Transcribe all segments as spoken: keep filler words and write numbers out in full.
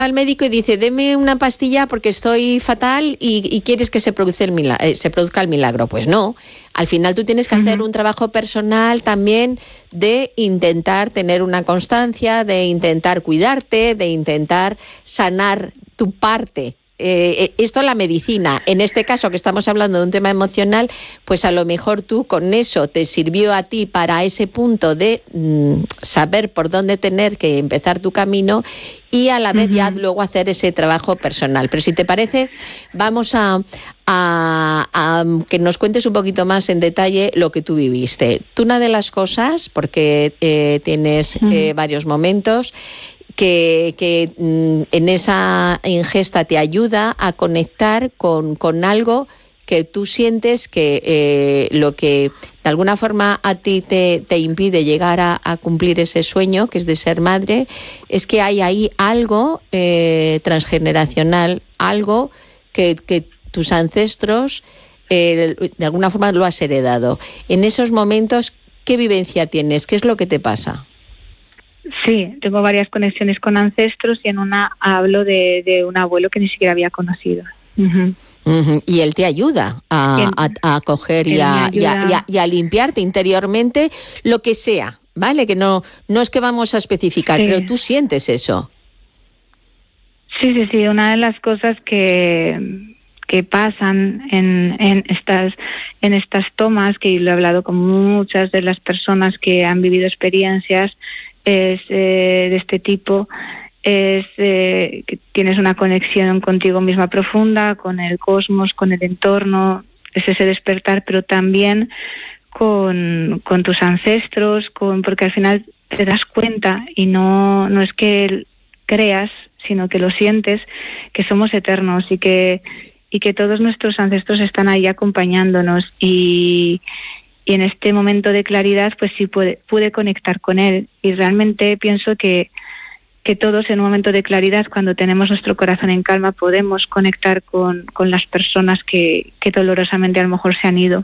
al médico y dice, deme una pastilla porque estoy fatal y, y quieres que se produzca, el milagro, eh, se produzca el milagro. Pues no, al final tú tienes que uh-huh. hacer un trabajo personal también de intentar tener una constancia, de intentar cuidarte, de intentar sanar tu parte. Eh, esto la medicina, en este caso que estamos hablando de un tema emocional, pues a lo mejor tú con eso te sirvió a ti para ese punto de mm, saber por dónde tener que empezar tu camino y a la vez uh-huh. ya luego hacer ese trabajo personal. Pero si te parece, vamos a, a, a que nos cuentes un poquito más en detalle lo que tú viviste. Tú una de las cosas, porque eh, tienes uh-huh. eh, varios momentos, que, que mm, en esa ingesta te ayuda a conectar con, con algo que tú sientes que eh, lo que de alguna forma a ti te, te impide llegar a, a cumplir ese sueño, que es de ser madre, es que hay ahí algo eh, transgeneracional, algo que, que tus ancestros eh, de alguna forma lo has heredado. En esos momentos, ¿qué vivencia tienes? ¿Qué es lo que te pasa? Sí, tengo varias conexiones con ancestros y en una hablo de, de un abuelo que ni siquiera había conocido. Uh-huh. Uh-huh. Y él te ayuda a, a, a coger y a, y, a, y, a, y a limpiarte interiormente lo que sea, ¿vale? Que no, no es que vamos a especificar, sí. pero tú sientes eso. Sí, sí, sí. Una de las cosas que... que pasan en, en estas en estas tomas, que lo he hablado con muchas de las personas que han vivido experiencias es eh, de este tipo, es eh, que tienes una conexión contigo misma profunda, con el cosmos, con el entorno, es ese despertar, pero también con, con tus ancestros, con porque al final te das cuenta y no, no es que creas, sino que lo sientes, que somos eternos y que y que todos nuestros ancestros están ahí acompañándonos y, y en este momento de claridad pues sí pude, pude conectar con él y realmente pienso que, que todos en un momento de claridad, cuando tenemos nuestro corazón en calma, podemos conectar con, con las personas que, que dolorosamente a lo mejor se han ido.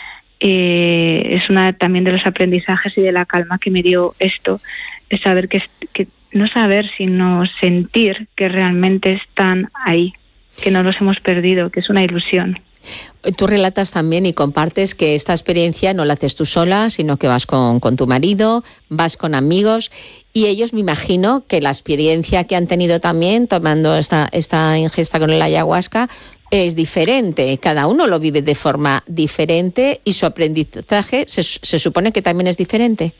Eh, es una también de los aprendizajes y de la calma que me dio esto, es saber que, que no saber sino sentir que realmente están ahí, que no los hemos perdido, que es una ilusión. Tú relatas también y compartes que esta experiencia no la haces tú sola, sino que vas con, con tu marido, vas con amigos y ellos me imagino que la experiencia que han tenido también tomando esta, esta ingesta con el ayahuasca es diferente. Cada uno lo vive de forma diferente y su aprendizaje se, se supone que también es diferente.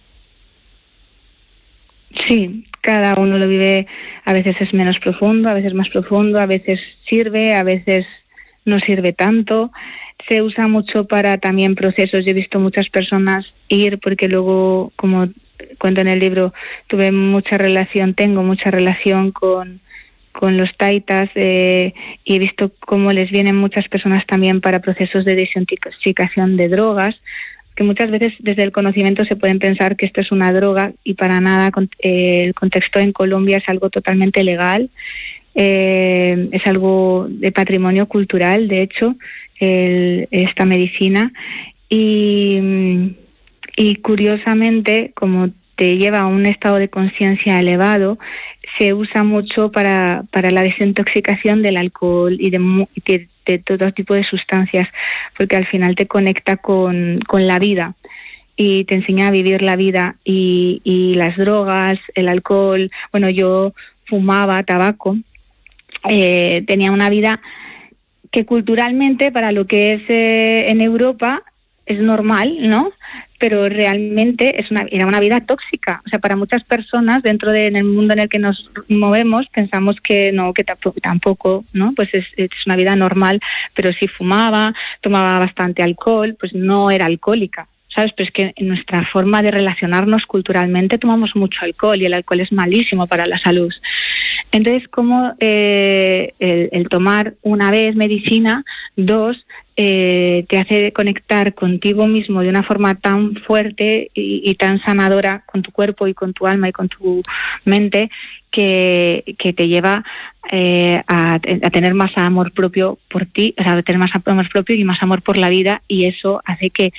Sí, cada uno lo vive, a veces es menos profundo, a veces más profundo, a veces sirve, a veces no sirve tanto. Se usa mucho para también procesos. Yo he visto muchas personas ir porque luego, como cuento en el libro, tuve mucha relación, tengo mucha relación con, con los taitas eh, y he visto cómo les vienen muchas personas también para procesos de desintoxicación de drogas, que muchas veces desde el conocimiento se pueden pensar que esto es una droga y para nada. Eh, el contexto en Colombia es algo totalmente legal, eh, es algo de patrimonio cultural, de hecho, el, esta medicina y, y curiosamente, como te lleva a un estado de conciencia elevado, se usa mucho para, para la desintoxicación del alcohol y de, de, de todo tipo de sustancias, porque al final te conecta con, con la vida y te enseña a vivir la vida y, y las drogas, el alcohol. Bueno, yo fumaba tabaco, eh, tenía una vida que culturalmente para lo que es eh, en Europa es normal, ¿no? Pero realmente es una, era una vida tóxica. O sea, para muchas personas dentro de en el mundo en el que nos movemos pensamos que no, que tampoco, tampoco ¿no? Pues es, es una vida normal, pero si fumaba, tomaba bastante alcohol, pues no era alcohólica, ¿sabes? Pero es que en nuestra forma de relacionarnos culturalmente tomamos mucho alcohol y el alcohol es malísimo para la salud. Entonces, como eh, el, el tomar una vez medicina, dos, Eh, te hace conectar contigo mismo de una forma tan fuerte y, y tan sanadora con tu cuerpo y con tu alma y con tu mente que, que te lleva eh, a, a tener más amor propio por ti, o sea, a tener más amor propio y más amor por la vida, y eso hace que,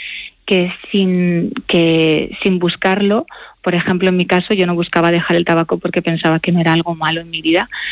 que sin, que sin buscarlo, por ejemplo, en mi caso, yo no buscaba dejar el tabaco porque pensaba que no era algo malo en mi vida,